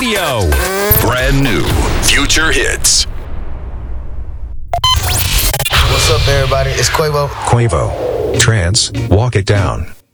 Radio. Brand new Future Hits. What's up, everybody? It's Quavo. Quavo. Trance, Walk It Down.